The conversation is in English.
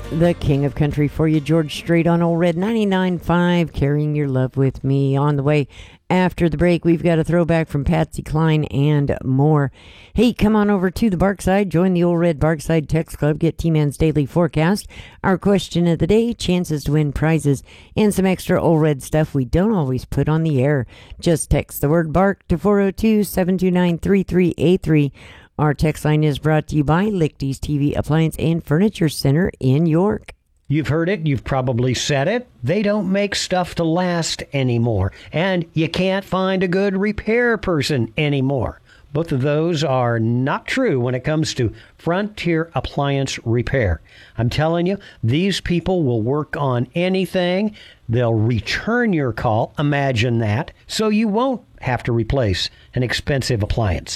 The king of country for you, George Strait on Old Red 99.5, carrying your love with me. On the way after the break, we've got a throwback from Patsy Cline and more. Hey, come on over to the Barkside. Join the Old Red Barkside Text Club. Get T-Man's Daily Forecast. Our question of the day, chances to win prizes, and some extra Old Red stuff we don't always put on the air. Just text the word BARK to 402-729-3383. Our text line is brought to you by Lichty's TV Appliance and Furniture Center in York. You've heard it. You've probably said it. They don't make stuff to last anymore. And you can't find a good repair person anymore. Both of those are not true when it comes to Frontier Appliance Repair. I'm telling you, these people will work on anything. They'll return your call. Imagine that. So you won't have to replace an expensive appliance.